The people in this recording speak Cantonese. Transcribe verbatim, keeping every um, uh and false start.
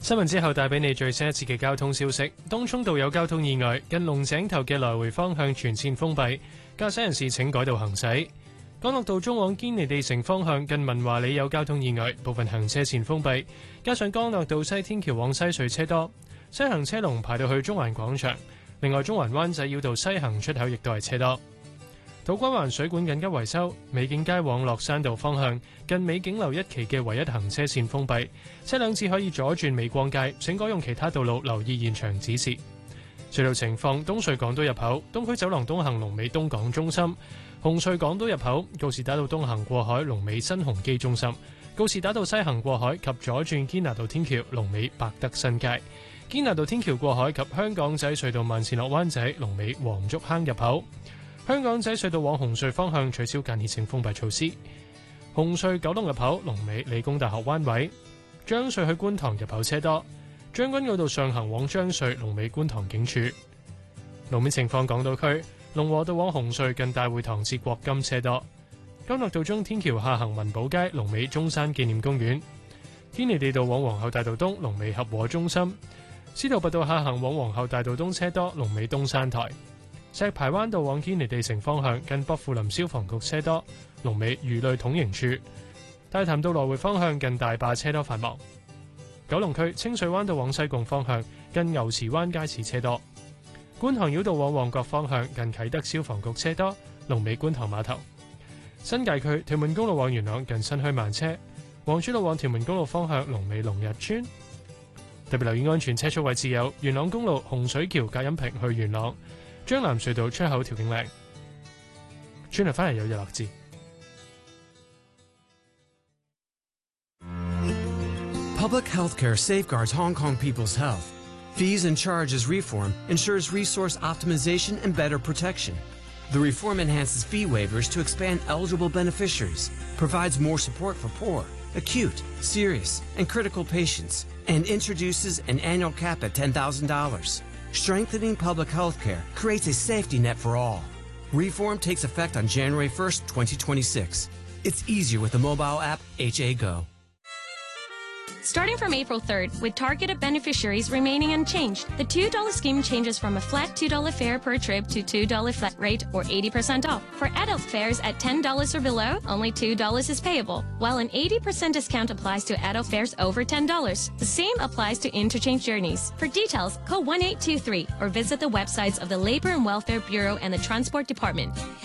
新聞之後帶俾你最新一次嘅交通消息。東涌道有交通意外，近龍井頭嘅來回方向全線封閉，駕駛人士請改道行駛。干諾道中往堅尼地城方向近文華里有交通意外，部分行車線封閉，加上干諾道西天橋往西隧車多，西行車龍排到去中環廣場。另外，中環灣仔繞道西行出口亦都係車多。土瓜灣水管緊急維修，美景街往落山道方向近美景樓一期嘅唯一行車線封閉，車輛只可以左轉美光街，請改用其他道路留意現場指示。隧道情況：東隧港島入口東區走廊東行龍尾東港中心，紅隧港島入口告士打道東行過海龍尾新鴻基中心，告士打道西行過海及左轉堅拿道天橋龍尾百德新街，堅拿道天橋過海及香港仔隧道慢線落灣仔龍尾黃竹坑入口。香港仔隧道往紅隧方向取消間歇性封閉措施。紅隧九龍入口龍尾理工大學灣位，將隧去觀塘入口車多。將軍澳道上行往將隧龍尾觀塘警署。路面情況：港島區龍和道往紅隧近大會堂至國金車多。干諾道中天橋下行文寶街龍尾中山紀念公園。堅尼地道往皇后大道東龍尾合和中心。司徒拔道下行往皇后大道東車多龍尾東山台。石排灣道往堅尼地城方向近薄扶林消防局車多，龍尾魚類統營處。大潭道來回方向近大壩車多繁忙。九龍區清水灣道往西貢方向近牛池灣街市車多。觀塘繞道往旺角方向近啟德消防局車多，龍尾觀塘碼頭。新界區屯門公路往元朗近新墟慢車，黃珠路往屯門公路方向龍尾龍日村。特別留意安全車速位置有元朗公路洪水橋隔音屏去元朗。將南隧道出口調景嶺，轉頭返嚟有日落字。 Public healthcare safeguards Hong Kong people's health. Fees and charges reform ensures resource optimization and better protection. The reform enhances fee waivers to expand eligible beneficiaries, provides more support for poor, acute, serious, and critical patients, and introduces an annual cap at ten thousand dollars. Strengthening public health care creates a safety net for all. Reform takes effect on January first, twenty twenty-six. It's easier with the mobile app H A Go. Starting from April third, with targeted beneficiaries remaining unchanged, the two dollar scheme changes from a flat two dollar fare per trip to two dollar flat rate or eighty percent off. For adult fares at ten dollars or below, only two dollars is payable, while an eighty percent discount applies to adult fares over ten dollars. The same applies to interchange journeys. For details, call one eight two three or visit the websites of the Labor and Welfare Bureau and the Transport Department.